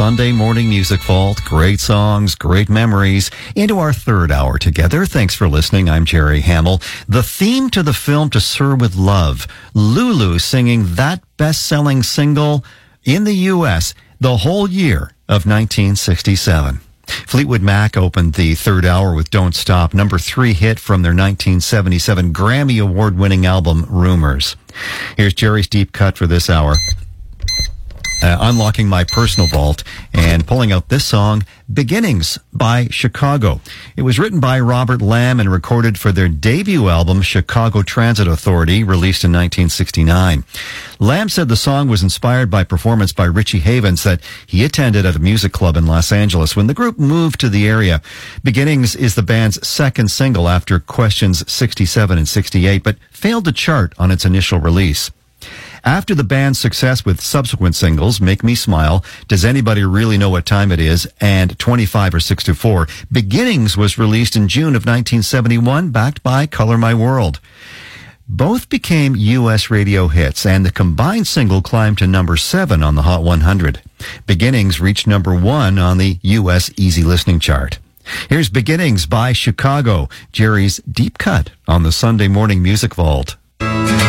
Sunday Morning Music Vault. Great songs, great memories. Into our third hour together. Thanks for listening. I'm Jerry Hamill. The theme to the film To Sir With Love. Lulu singing that best-selling single in the U.S. the whole year of 1967. Fleetwood Mac opened the third hour with Don't Stop, number 3 hit from their 1977 Grammy Award-winning album, Rumors. Here's Jerry's deep cut for this hour. Unlocking my personal vault and pulling out this song, Beginnings by Chicago. It was written by Robert Lamb and recorded for their debut album, Chicago Transit Authority, released in 1969. Lamb said the song was inspired by performance by Richie Havens that he attended at a music club in Los Angeles when the group moved to the area. Beginnings is the band's second single after Questions 67 and 68, but failed to chart on its initial release. After the band's success with subsequent singles, Make Me Smile, Does Anybody Really Know What Time It Is, and 25 or 6 to 4, Beginnings was released in June of 1971, backed by Color My World. Both became U.S. radio hits, and the combined single climbed to number 7 on the Hot 100. Beginnings reached number 1 on the U.S. Easy Listening chart. Here's Beginnings by Chicago, Jerry's deep cut on the Sunday Morning Music Vault.